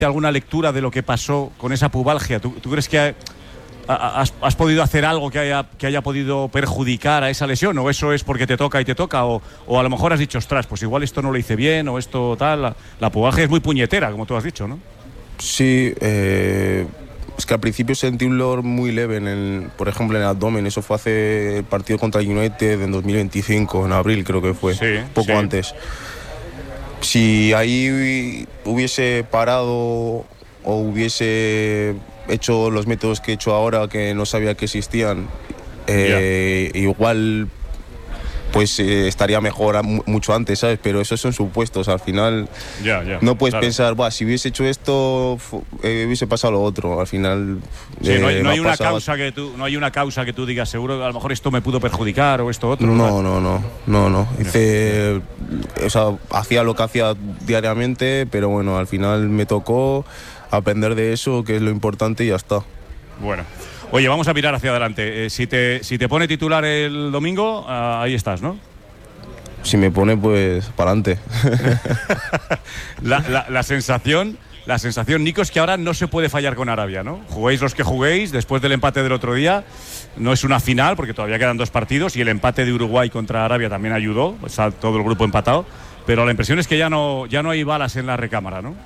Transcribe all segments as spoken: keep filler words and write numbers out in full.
alguna lectura de lo que pasó con esa pubalgia? ¿Tú, tú crees que ha, has, has podido hacer algo que haya, que haya podido perjudicar a esa lesión? ¿O eso es porque te toca y te toca? ¿O, o a lo mejor has dicho, ostras, pues igual esto no lo hice bien o esto tal? La, la pubalgia es muy puñetera, como tú has dicho, ¿no? Sí, eh, es que al principio sentí un dolor muy leve, en el, por ejemplo en el abdomen. Eso fue hace el partido contra el United en dos mil veinticinco, en abril creo que fue, sí, poco sí. antes. Si ahí hubiese parado o hubiese hecho los métodos que he hecho ahora, que no sabía que existían, eh, yeah. igual pues eh, estaría mejor a, mucho antes, ¿sabes? Pero esos son supuestos, al final yeah, yeah, no puedes claro. pensar, bah, si hubiese hecho esto, eh, hubiese pasado lo otro, al final... Sí, eh, no hay, no hay una pasado... causa que tú, no hay una causa que tú digas, seguro que a lo mejor esto me pudo perjudicar o esto otro. No, no, no, no, no. Hice, o sea, hacía lo que hacía diariamente, pero bueno, al final me tocó aprender de eso, que es lo importante, y ya está. Bueno. Oye, vamos a mirar hacia adelante. Eh, si, te, si te pone titular el domingo, uh, ahí estás, ¿no? Si me pone, pues, para adelante. la, la, la sensación, la sensación, Nico, es que ahora no se puede fallar con Arabia, ¿no? Juguéis los que juguéis, después del empate del otro día, no es una final, porque todavía quedan dos partidos, y el empate de Uruguay contra Arabia también ayudó, está todo el grupo empatado, pero la impresión es que ya no, ya no hay balas en la recámara, ¿no?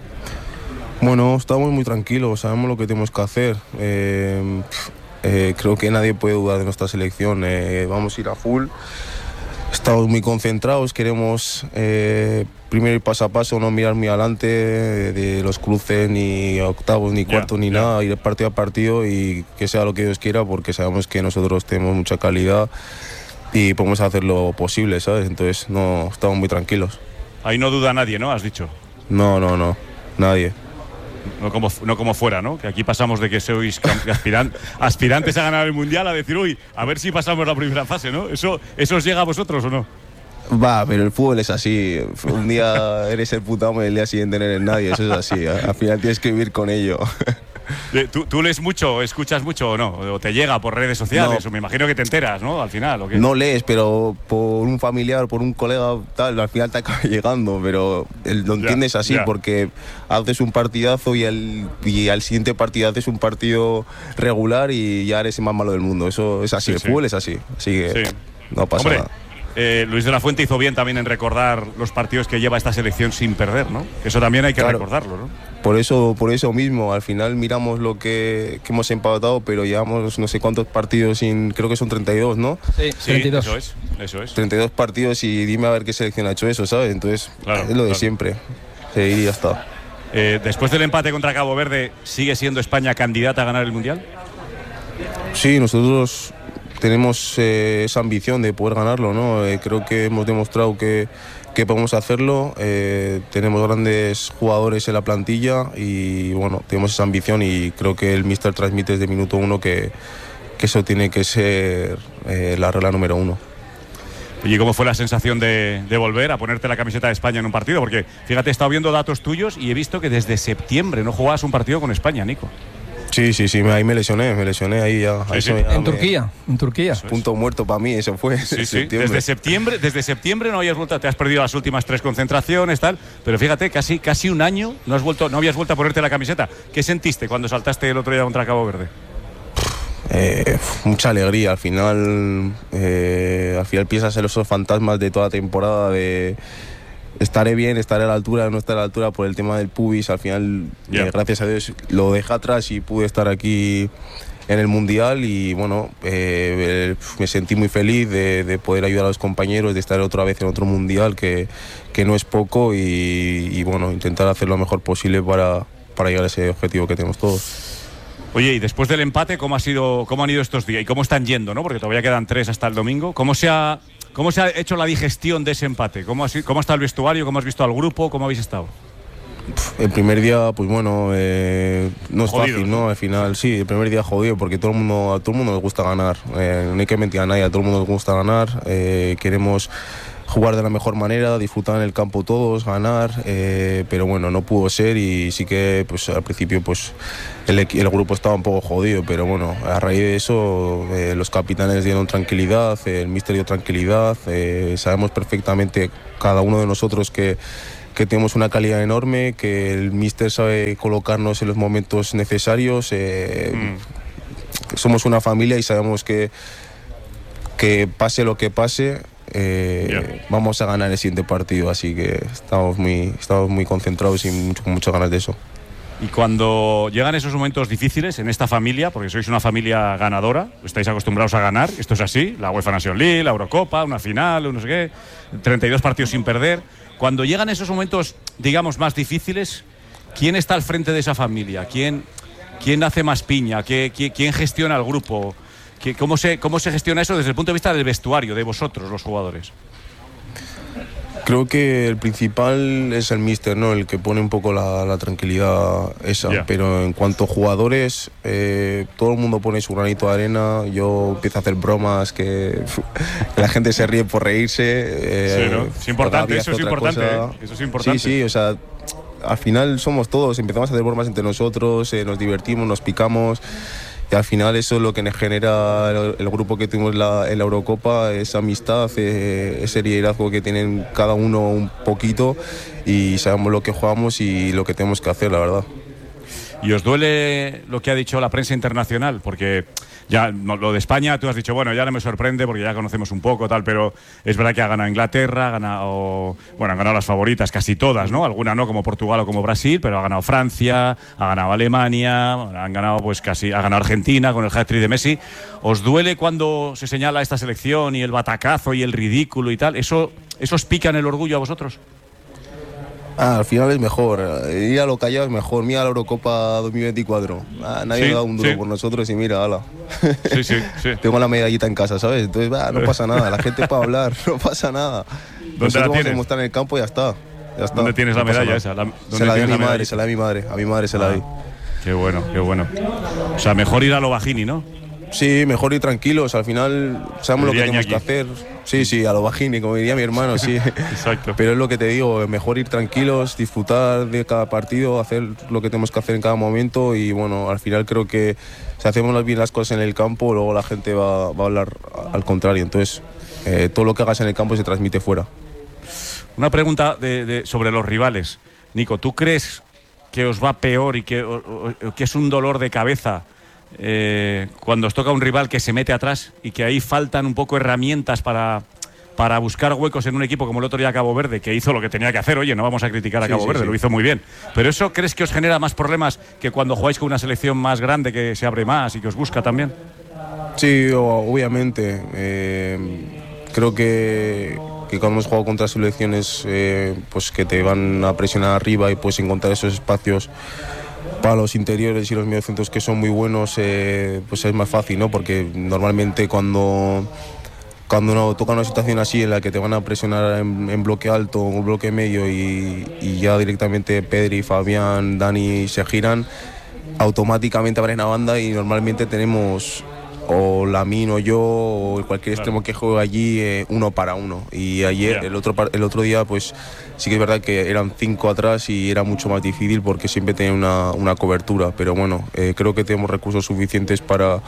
Bueno, estamos muy tranquilos, sabemos lo que tenemos que hacer. Eh, eh, creo que nadie puede dudar de nuestra selección. Eh, vamos a ir a full. Estamos muy concentrados, queremos eh, primero ir paso a paso, no mirar muy adelante de, de los cruces, ni octavos, ni cuartos, yeah, ni yeah. nada, ir partido a partido y que sea lo que Dios quiera, porque sabemos que nosotros tenemos mucha calidad y podemos hacer lo posible, ¿sabes? Entonces, no, estamos muy tranquilos. Ahí no duda nadie, ¿no? Has dicho. No, no, no, nadie. No como, no como fuera, ¿no? Que aquí pasamos de que sois aspiran, aspirantes a ganar el Mundial a decir, uy, a ver si pasamos la primera fase, ¿no? ¿Eso, eso os llega a vosotros o no? Va, pero el fútbol es así. Un día eres el puto amo y el día siguiente no eres nadie. Eso es así. Al final tienes que vivir con ello. ¿Tú, ¿Tú lees mucho, escuchas mucho o no? ¿O te llega por redes sociales? No. O me imagino que te enteras, ¿no? Al final, ¿o qué? No lees, pero por un familiar, por un colega, tal, al final te acaba llegando. Pero lo entiendes ya, así, ya. porque haces un partidazo y, el, y al siguiente partido haces un partido regular y ya eres el más malo del mundo. Eso es así, sí, el sí. fútbol es así. Así que sí. no pasa Hombre. nada. Eh, Luis de la Fuente hizo bien también en recordar los partidos que lleva esta selección sin perder, ¿no? Eso también hay que claro. recordarlo, ¿no? Por eso, por eso mismo, al final miramos lo que, que hemos empatado, pero llevamos no sé cuántos partidos sin, creo que son treinta y dos, ¿no? Sí, sí treinta y dos. Eso es, eso es. treinta y dos partidos y dime a ver qué selección ha hecho eso, ¿sabes? Entonces, claro, es lo de claro. siempre. Seguir y ya está. Eh, después del empate contra Cabo Verde, ¿sigue siendo España candidata a ganar el Mundial? Sí, nosotros tenemos eh, esa ambición de poder ganarlo, ¿no? Eh, creo que hemos demostrado que, que podemos hacerlo. Eh, tenemos grandes jugadores en la plantilla y bueno, tenemos esa ambición y creo que el míster transmite desde minuto uno que, que eso tiene que ser eh, la regla número uno. ¿Y cómo fue la sensación de, de volver a ponerte la camiseta de España en un partido? Porque fíjate, he estado viendo datos tuyos y he visto que desde septiembre no jugabas un partido con España, Nico. Sí, sí, sí, ahí me lesioné, me lesioné ahí ya. Sí, ahí sí. ya en me, Turquía, en Turquía. Punto muerto para mí, eso fue. Sí, sí. Desde septiembre, desde septiembre no habías vuelto, te has perdido las últimas tres concentraciones, tal, pero fíjate, casi, casi un año no has vuelto, no habías vuelto a ponerte la camiseta. ¿Qué sentiste cuando saltaste el otro día contra Cabo Verde? Eh, mucha alegría, al final, eh, al final piensas en esos fantasmas de toda temporada de estaré bien, estaré a la altura, no estaré a la altura por el tema del pubis. Al final, yeah. eh, gracias a Dios, lo dejé atrás y pude estar aquí en el Mundial y bueno, eh, me sentí muy feliz de, de poder ayudar a los compañeros, de estar otra vez en otro Mundial que, que no es poco y, y bueno, intentar hacer lo mejor posible para, para llegar a ese objetivo que tenemos todos. Oye, y después del empate, ¿cómo ha sido, cómo han ido estos días y cómo están yendo, ¿no? Porque todavía quedan tres hasta el domingo. ¿Cómo se ha ¿Cómo se ha hecho la digestión de ese empate? ¿Cómo, ha, cómo está el vestuario? ¿Cómo has visto al grupo? ¿Cómo habéis estado? El primer día, pues bueno, eh, no es jodido, fácil, ¿no? ¿no? Al final, sí, el primer día jodido porque todo el mundo, a todo el mundo nos gusta ganar. Eh, no hay que mentir a nadie, a todo el mundo nos gusta ganar. Eh, queremos jugar de la mejor manera, disfrutar en el campo todos, ganar, eh, pero bueno, no pudo ser y sí que pues al principio pues el, el grupo estaba un poco jodido, pero bueno, a raíz de eso eh, los capitanes dieron tranquilidad, el míster dio tranquilidad, eh, sabemos perfectamente cada uno de nosotros que que tenemos una calidad enorme, que el míster sabe colocarnos en los momentos necesarios. Eh, mm. Somos una familia y sabemos que, que pase lo que pase, eh, yeah. vamos a ganar el siguiente partido, así que estamos muy, estamos muy concentrados y mucho, con muchas ganas de eso. Y cuando llegan esos momentos difíciles en esta familia, porque sois una familia ganadora, estáis acostumbrados a ganar, esto es así, la UEFA Nations League, la Eurocopa, una final, no sé qué, treinta y dos partidos sin perder. Cuando llegan esos momentos, digamos, más difíciles, ¿quién está al frente de esa familia? ¿Quién, quién hace más piña? ¿Quién, quién gestiona el grupo? ¿Cómo se, ¿Cómo se gestiona eso desde el punto de vista del vestuario, de vosotros, los jugadores? Creo que el principal es el míster, ¿no? El que pone un poco la, la tranquilidad esa. Yeah. Pero en cuanto a jugadores, eh, todo el mundo pone su granito de arena. Yo empiezo a hacer bromas que la gente se ríe por reírse. Eh, sí, ¿no? Es importante, eso es importante, ¿eh? Eso es importante. Sí, sí, o sea, al final somos todos. Empezamos a hacer bromas entre nosotros, eh, nos divertimos, nos picamos. Y al final eso es lo que nos genera el, el grupo que tuvimos la, en la Eurocopa, esa amistad, eh, ese liderazgo que tienen cada uno un poquito y sabemos lo que jugamos y lo que tenemos que hacer, la verdad. ¿Y os duele lo que ha dicho la prensa internacional? Porque ya lo de España, tú has dicho, bueno, ya no me sorprende porque ya conocemos un poco, tal, pero es verdad que ha ganado Inglaterra, ha ganado, bueno, han ganado las favoritas, casi todas, ¿no? Alguna no, como Portugal o como Brasil, pero ha ganado Francia, ha ganado Alemania, han ganado pues casi, ha ganado Argentina con el hat-trick de Messi. ¿Os duele cuando se señala esta selección y el batacazo y el ridículo y tal? ¿Eso, eso os pica en el orgullo a vosotros? Ah, al final es mejor, ir a lo callado es mejor. Mira la Eurocopa dos mil veinticuatro, ah, nadie sí, da un duro sí. por nosotros y mira, ala. Sí, sí, sí. Tengo la medallita en casa, ¿sabes? Entonces, bah, no pasa nada, la gente para hablar, no pasa nada. ¿Dónde nosotros la vamos tienes? a demostrar en el campo y ya está. Ya está. ¿Dónde tienes no la medalla esa? La, se la di a mi madre, se la di a mi madre, a mi madre se ah, la di. Qué bueno, qué bueno. O sea, mejor ir a lo Bajini, ¿no? Sí, mejor ir tranquilos, al final sabemos lo que tenemos que hacer. Sí, sí, a lo Bajini, como diría mi hermano, sí. Exacto. Pero es lo que te digo, mejor ir tranquilos, disfrutar de cada partido, hacer lo que tenemos que hacer en cada momento y bueno, al final creo que si hacemos bien las cosas en el campo, luego la gente va, va a hablar al contrario. Entonces, eh, todo lo que hagas en el campo se transmite fuera. Una pregunta de, de, sobre los rivales. Nico, ¿tú crees que os va peor y que, o, o, que es un dolor de cabeza Eh, cuando os toca un rival que se mete atrás y que ahí faltan un poco herramientas para, para buscar huecos en un equipo como el otro día Cabo Verde, que hizo lo que tenía que hacer? Oye, no vamos a criticar a sí, Cabo sí, Verde, sí. lo hizo muy bien, pero ¿eso crees que os genera más problemas que cuando jugáis con una selección más grande que se abre más y que os busca también? Sí, obviamente. Eh, creo que, que cuando hemos jugado contra selecciones eh, pues que te van a presionar arriba y puedes encontrar esos espacios para los interiores y los mediocentros que son muy buenos, eh, pues es más fácil, ¿no? Porque normalmente cuando, cuando uno toca una situación así en la que te van a presionar en, en bloque alto o bloque medio y, y ya directamente Pedri, Fabián, Dani se giran, automáticamente abren la banda y normalmente tenemos o Lamine o yo o cualquier claro. extremo que juegue allí eh, uno para uno. Y ayer, yeah. el, otro, el otro día, pues sí que es verdad que eran cinco atrás y era mucho más difícil porque siempre tenía una, una cobertura. Pero bueno, eh, creo que tenemos recursos suficientes para,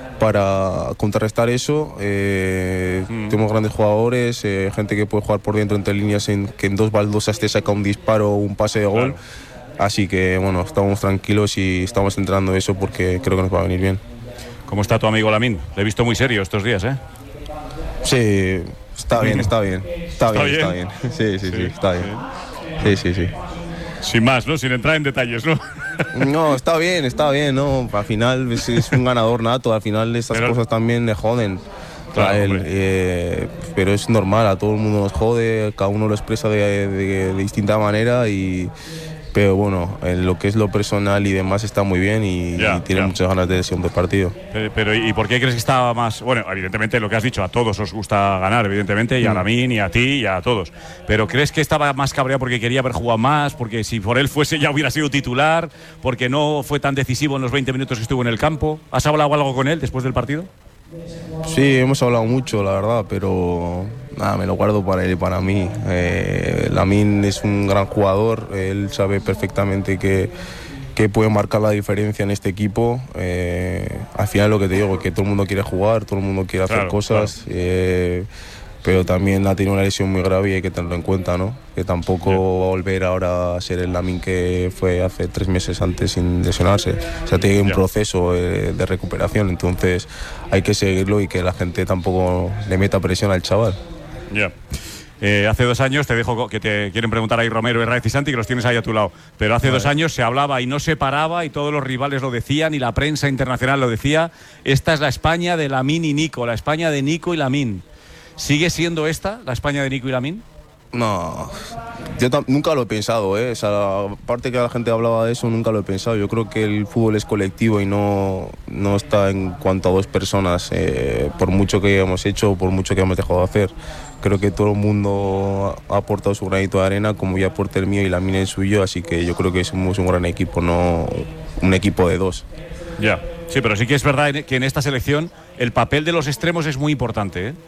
para contrarrestar eso. Eh, mm. Tenemos grandes jugadores, eh, gente que puede jugar por dentro entre líneas, en, que en dos baldosas te saca un disparo o un pase de gol. Claro. Así que bueno, estamos tranquilos y estamos entrenando eso porque creo que nos va a venir bien. ¿Cómo está tu amigo Lamine? Le he visto muy serio estos días, ¿eh? Sí, está bien, está bien. Está, ¿Está bien, bien, está bien. Sí, sí, sí, sí, está bien. Sí, sí, sí. Sin más, ¿no? Sin entrar en detalles, ¿no? No, está bien, está bien, ¿no? Al final es, es un ganador nato, al final estas pero, cosas también le joden. Claro, él, eh, pero es normal, a todo el mundo nos jode, cada uno lo expresa de, de, de distinta manera y... Pero bueno, en lo que es lo personal y demás está muy bien y, yeah, y tiene yeah. muchas ganas de segundo partido. Pero, pero ¿y por qué crees que estaba más...? Bueno, evidentemente lo que has dicho, a todos os gusta ganar, evidentemente, y a Lamine, y a ti, y a todos. Pero ¿crees que estaba más cabreado porque quería haber jugado más? Porque si por él fuese ya hubiera sido titular, porque no fue tan decisivo en los veinte minutos que estuvo en el campo. ¿Has hablado algo con él después del partido? Sí, hemos hablado mucho, la verdad, pero nada, me lo guardo para él y para mí. Eh, Lamine es un gran jugador, él sabe perfectamente que, que puede marcar la diferencia en este equipo. Eh, al final lo que te digo es que todo el mundo quiere jugar, todo el mundo quiere hacer claro, cosas. Claro. Eh, pero también ha tenido una lesión muy grave y hay que tenerlo en cuenta, ¿no? Que tampoco va a volver ahora a ser el Lamine que fue hace tres meses antes sin lesionarse. O sea, tiene un yeah. proceso eh, de recuperación, entonces hay que seguirlo y que la gente tampoco le meta presión al chaval. Ya. Yeah. Eh, hace dos años, te dejo que te quieren preguntar ahí Romero, Herraiz y Santi, que los tienes ahí a tu lado, pero hace vale. dos años se hablaba y no se paraba y todos los rivales lo decían y la prensa internacional lo decía, esta es la España de Lamine y Nico, la España de Nico y Lamine. ¿Sigue siendo esta la España de Nico y Lamine? No, yo nunca lo he pensado, ¿eh? O sea, aparte que la gente hablaba de eso, nunca lo he pensado. Yo creo que el fútbol es colectivo y no, no está en cuanto a dos personas, eh, por mucho que hayamos hecho, por mucho que hayamos dejado de hacer. Creo que todo el mundo ha aportado su granito de arena, como yo aporté el mío y Lamine el suyo, así que yo creo que somos un gran equipo, no un equipo de dos. Ya, sí, pero sí que es verdad que en esta selección el papel de los extremos es muy importante, ¿eh?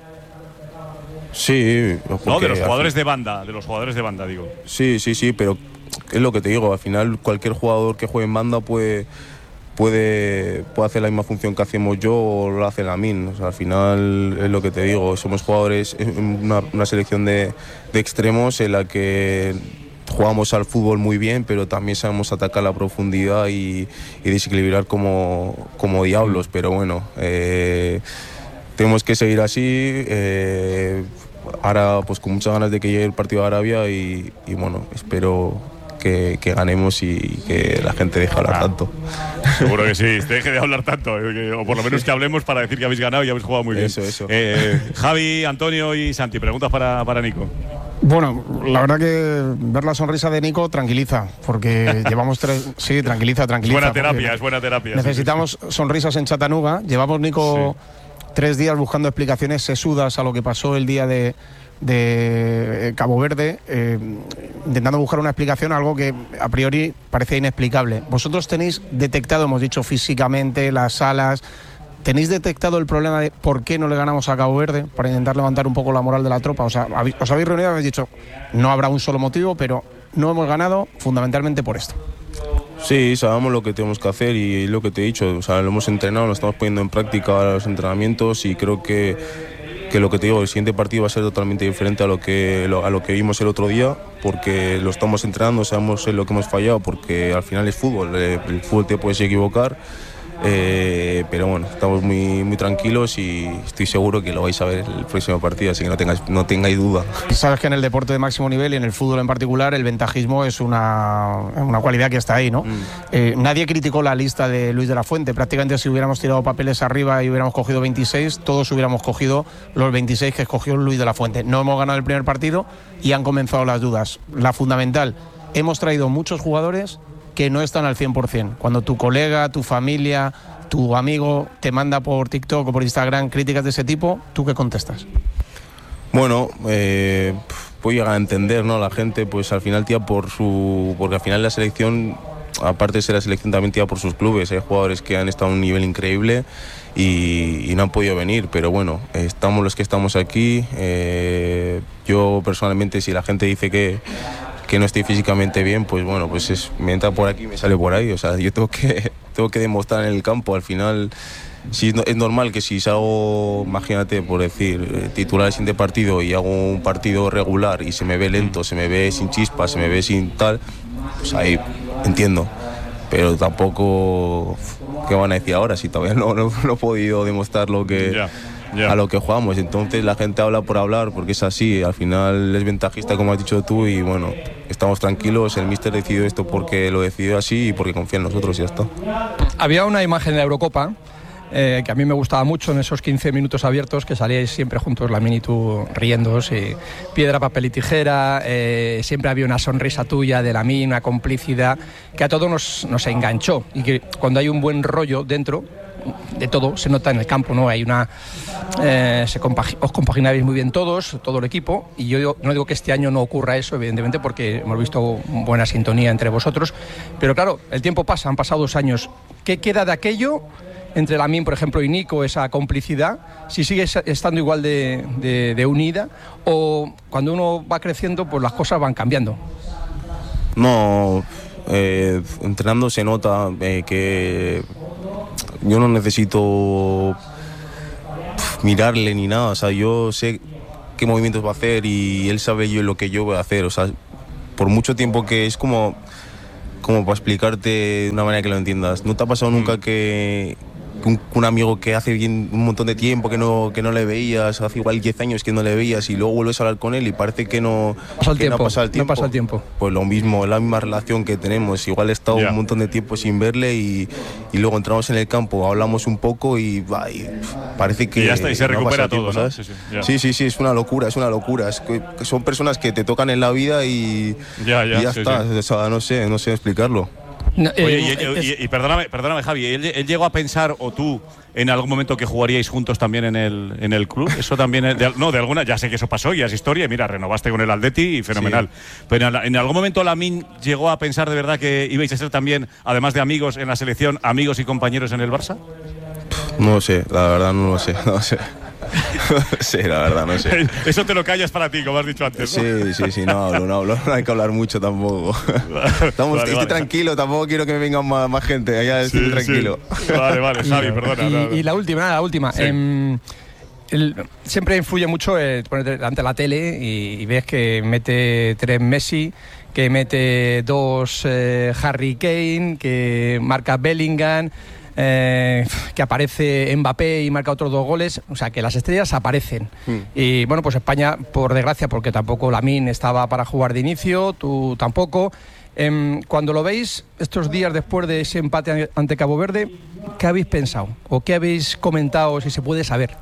Sí, no, de los jugadores de banda, de los jugadores de banda, digo. Sí, sí, sí, pero es lo que te digo, al final cualquier jugador que juegue en banda puede, puede, puede hacer la misma función que hacemos yo o lo hace Lamine. O sea, al final es lo que te digo, somos jugadores, una, una selección de, de extremos en la que jugamos al fútbol muy bien, pero también sabemos atacar la profundidad y, y desequilibrar como, como diablos, pero bueno, eh, tenemos que seguir así. Eh, ahora pues con muchas ganas de que llegue el partido de Arabia y, y bueno, espero que, que ganemos y que la gente deje hablar ah, tanto. Seguro que sí, deje de hablar tanto, o por lo menos que hablemos para decir que habéis ganado y habéis jugado muy bien. Eso, eso. Eh, Javi, Antonio y Santi, preguntas para, para Nico. Bueno, la verdad que ver la sonrisa de Nico tranquiliza, porque llevamos tres... Sí, tranquiliza, tranquiliza. Es buena terapia, es buena terapia. Necesitamos sí, sí. sonrisas en Chattanooga. Llevamos, Nico, sí. tres días buscando explicaciones sesudas a lo que pasó el día de, de Cabo Verde, eh, intentando buscar una explicación a algo que a priori parecía inexplicable. Vosotros tenéis detectado, hemos dicho físicamente, las salas... ¿Tenéis detectado el problema de por qué no le ganamos a Cabo Verde para intentar levantar un poco la moral de la tropa? O sea, os habéis reunido y habéis dicho, no habrá un solo motivo, pero no hemos ganado fundamentalmente por esto. Sí, sabemos lo que tenemos que hacer y lo que te he dicho, o sea, lo hemos entrenado, lo estamos poniendo en práctica a los entrenamientos y creo que, que lo que te digo, el siguiente partido va a ser totalmente diferente a lo que, a lo que vimos el otro día, porque lo estamos entrenando, sabemos en lo que hemos fallado, porque al final es fútbol, el fútbol te puedes equivocar. Eh, pero bueno, estamos muy, muy tranquilos y estoy seguro que lo vais a ver el próximo partido, así que no tengáis, no tengáis duda. Sabes que en el deporte de máximo nivel y en el fútbol en particular el ventajismo es una, una cualidad que está ahí, ¿no? Mm. Eh, nadie criticó la lista de Luis de la Fuente, prácticamente si hubiéramos tirado papeles arriba y hubiéramos cogido veintiséis, todos hubiéramos cogido los veintiséis que escogió Luis de la Fuente. No hemos ganado el primer partido y han comenzado las dudas. La fundamental, hemos traído muchos jugadores que no están al cien por ciento. Cuando tu colega, tu familia, tu amigo te manda por TikTok o por Instagram críticas de ese tipo, ¿tú qué contestas? Bueno, eh, puedo llegar a entender, ¿no? La gente, pues al final tira por su... Porque al final la selección, aparte de ser la selección, también tira por sus clubes. Hay jugadores que han estado a un nivel increíble y, y no han podido venir, pero bueno, estamos los que estamos aquí. Eh, yo personalmente, si la gente dice que que no estoy físicamente bien, pues bueno, pues es, me entra por aquí y me sale por ahí, o sea, yo tengo que, tengo que demostrar en el campo, al final, si es normal que si salgo, imagínate, por decir, titular el siguiente partido y hago un partido regular y se me ve lento, se me ve sin chispa, se me ve sin tal, pues ahí entiendo, pero tampoco, ¿qué van a decir ahora si todavía no, no, no he podido demostrar lo que... Yeah. Yeah. A lo que jugamos, entonces la gente habla por hablar porque es así, al final es ventajista como has dicho tú y bueno, estamos tranquilos, el míster decidió esto porque lo decidió así y porque confía en nosotros y ya está. Había una imagen de la Eurocopa eh, que a mí me gustaba mucho en esos quince minutos abiertos que salíais siempre juntos, Lamine y tú, riéndoos, y piedra, papel y tijera, eh, siempre había una sonrisa tuya de Lamine, una complicidad que a todos nos, nos enganchó y que cuando hay un buen rollo dentro de todo se nota en el campo, ¿no? Hay una eh, se compag- os compaginabais muy bien todos, todo el equipo, y yo digo, no digo que este año no ocurra eso, evidentemente, porque hemos visto buena sintonía entre vosotros, pero claro, el tiempo pasa, han pasado dos años. ¿Qué queda de aquello entre Lamine, por ejemplo, y Nico, esa complicidad, si sigue estando igual de, de, de unida, o cuando uno va creciendo, pues las cosas van cambiando? No, eh, entrenando se nota eh, que yo no necesito mirarle ni nada, o sea, yo sé qué movimientos va a hacer y él sabe yo lo que yo voy a hacer. O sea, por mucho tiempo que es como, como para explicarte de una manera que lo entiendas. ¿No te ha pasado nunca que un, un amigo que hace bien un montón de tiempo que no, que no le veías, hace igual diez años que no le veías y luego vuelves a hablar con él y parece que no, pasa el que tiempo, no ha pasado el tiempo? No pasa el tiempo. Pues lo mismo, la misma relación que tenemos. Igual he estado yeah. un montón de tiempo sin verle y, y luego entramos en el campo, hablamos un poco y, bah, y parece que... Y ya está, y se no recupera tiempo, todo, ¿no? Sí sí. Yeah. sí, sí, sí, es una locura, es una locura. Es que, que son personas que te tocan en la vida y, yeah, yeah, y ya sí, está. sí. O sea, no sé, no sé explicarlo. No, eh, Oye, y, y, y, y perdóname, perdóname, Javi, ¿él, ¿él llegó a pensar, o tú, en algún momento que jugaríais juntos también en el, en el club? Eso también, es de, no, de alguna, ya sé que eso pasó, ya es historia, y mira, renovaste con el Atleti y fenomenal. Sí. Pero en, en algún momento Lamine llegó a pensar de verdad que ibais a ser también, además de amigos en la selección, amigos y compañeros en el Barça. No lo sé, la verdad no lo sé, no lo sé. Sí, la verdad, no sé. Eso te lo callas para ti, como has dicho antes, ¿no? Sí, sí, sí, no hablo, no hablo. No hay que hablar mucho tampoco. Estamos, vale, estoy vale. tranquilo, tampoco quiero que me vengan más, más gente. Allá estoy sí, tranquilo. Sí. Vale, vale, Xavi, perdona. Y, no, no. y la última, la última. Sí. Eh, el, siempre influye mucho eh, ponerte delante de la tele y, y ves que mete tres Messi, que mete dos eh, Harry Kane, que marca Bellingham. Eh, que aparece Mbappé y marca otros dos goles, o sea que las estrellas aparecen. Mm. Y bueno, pues España, por desgracia, porque tampoco Lamine estaba para jugar de inicio, tú tampoco. Eh, cuando lo veis estos días después de ese empate ante Cabo Verde, ¿qué habéis pensado? ¿O qué habéis comentado, si se puede saber?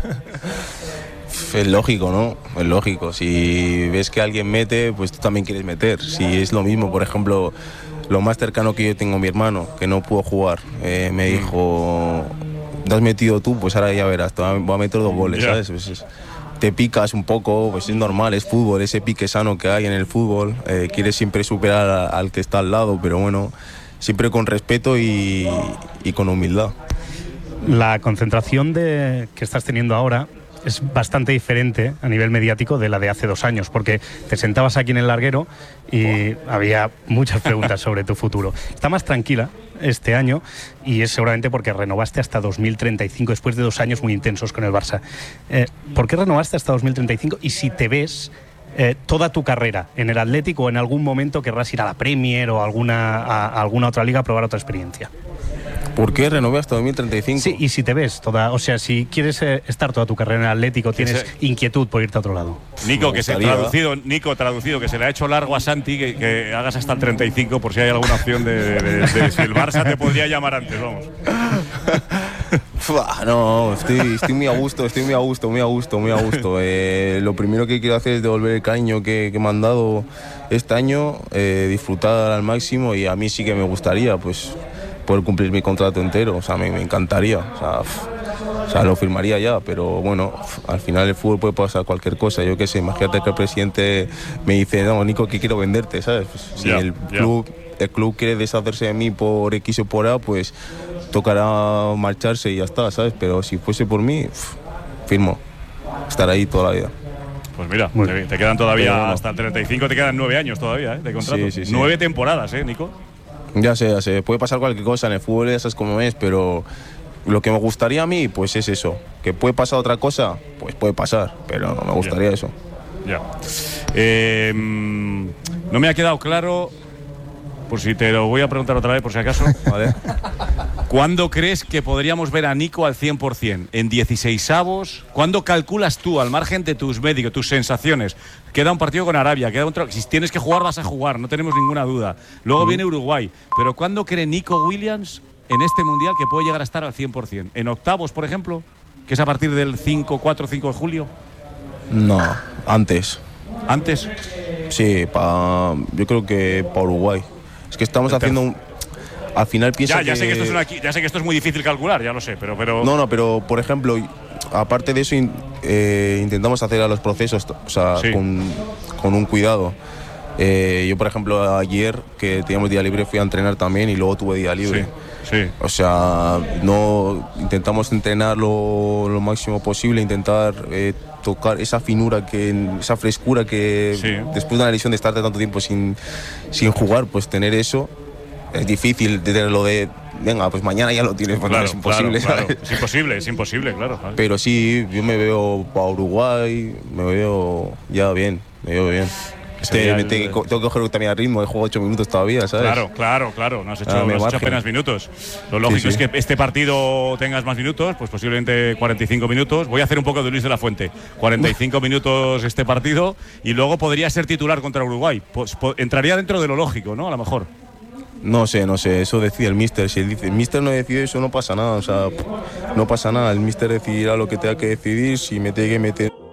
Es lógico, ¿no? Es lógico. Si ves que alguien mete, pues tú también quieres meter. Si es lo mismo, por ejemplo, lo más cercano que yo tengo a mi hermano, que no pudo jugar, eh, me dijo, ¿te has metido tú? Pues ahora ya verás, te voy a meter dos goles, yeah. ¿sabes? Pues es, te picas un poco, pues es normal, es fútbol, ese pique sano que hay en el fútbol, eh, quieres siempre superar a, al que está al lado, pero bueno, siempre con respeto y, y con humildad. La concentración de, que estás teniendo ahora es bastante diferente a nivel mediático de la de hace dos años, porque te sentabas aquí en el larguero y había muchas preguntas sobre tu futuro. Está más tranquila este año y es seguramente porque renovaste hasta dos mil treinta y cinco después de dos años muy intensos con el Barça. Eh, ¿Por qué renovaste hasta dos mil treinta y cinco? Y si te ves eh, toda tu carrera en el Atlético o en algún momento querrás ir a la Premier o a alguna, a, a alguna otra liga a probar otra experiencia. ¿Por qué renové hasta dos mil treinta y cinco? Sí, y si te ves toda, o sea, si quieres eh, estar toda tu carrera en el Atlético, tienes se... inquietud por irte a otro lado. Nico, que se traducido, Nico, traducido, que se le ha hecho largo a Santi, que, que hagas hasta el treinta y cinco por si hay alguna opción de, de, de, de si el Barça te podría llamar antes, vamos. No, estoy, estoy muy a gusto, estoy muy a gusto, muy a gusto, muy a gusto. Eh, lo primero que quiero hacer es devolver el cariño que, que me han dado este año, eh, disfrutar al máximo, y a mí sí que me gustaría, pues, poder cumplir mi contrato entero. O sea, me, me encantaría. O sea, o sea, lo firmaría ya, pero bueno, al final el fútbol puede pasar cualquier cosa. Yo qué sé, imagínate que el presidente me dice, no, Nico, que quiero venderte, ¿sabes? Pues, si yeah, el club, yeah. el club quiere deshacerse de mí por X o por A, pues tocará marcharse y ya está, ¿sabes? Pero si fuese por mí, firmo. Estar ahí toda la vida. Pues mira, te, te quedan todavía bueno. hasta el treinta y cinco, te quedan nueve años todavía, ¿eh? De contrato. Sí, sí, sí. Nueve temporadas, ¿eh, Nico? Ya sé, ya sé, puede pasar cualquier cosa en el fútbol, ya sabes cómo es, pero lo que me gustaría a mí, pues es eso. ¿Que puede pasar otra cosa? Pues puede pasar, pero me gustaría ya. eso. Ya. Eh, no me ha quedado claro, por si te lo voy a preguntar otra vez, por si acaso. Vale. ¿Cuándo crees que podríamos ver a Nico al cien por cien? ¿En dieciseisavos? ¿Cuándo calculas tú, al margen de tus médicos, tus sensaciones? Queda un partido con Arabia, queda otro. Si tienes que jugar, vas a jugar, no tenemos ninguna duda. Luego mm. viene Uruguay. Pero ¿cuándo cree Nico Williams en este Mundial que puede llegar a estar al cien por cien? ¿En octavos, por ejemplo? ¿Que es a partir del cinco, cuatro, cinco de julio? No, antes. ¿Antes? Sí, pa, yo creo que para Uruguay. Es que estamos Entonces, haciendo un... Al final piensa ya, ya que... sé que esto es una, ya sé que esto es muy difícil calcular, ya lo sé, pero... pero... No, no, pero por ejemplo, aparte de eso, eh, intentamos hacer a los procesos, o sea, sí. con, con un cuidado. Eh, yo, por ejemplo, ayer, que teníamos día libre, fui a entrenar también y luego tuve día libre. Sí, sí. O sea, no intentamos entrenar lo, lo máximo posible, intentar eh, tocar esa finura, que, esa frescura que sí. después de una lesión de estar tanto tiempo sin, sin jugar, pues tener eso. Es difícil tenerlo de venga, pues mañana ya lo tienes, pues claro, no, es imposible, claro, ¿sabes? claro. Es imposible, es imposible, claro. ¿sabes? Pero sí, yo me veo para Uruguay, me veo ya bien, me veo bien. Este, me el... tengo, tengo que coger también al ritmo, he jugado ocho minutos todavía, ¿sabes? Claro, claro, claro, no has hecho, Ah, no has hecho margen. apenas minutos. Lo lógico Sí, sí. es que este partido tengas más minutos, pues posiblemente cuarenta y cinco minutos. Voy a hacer un poco de Luis de la Fuente. cuarenta y cinco minutos este partido y luego podría ser titular contra Uruguay. Pues, po- entraría dentro de lo lógico, ¿no? A lo mejor. No sé, no sé, eso decide el míster. Si el, dice- el míster no decide eso, no pasa nada, o sea, no pasa nada. El míster decidirá lo que tenga que decidir, si me tiene que meter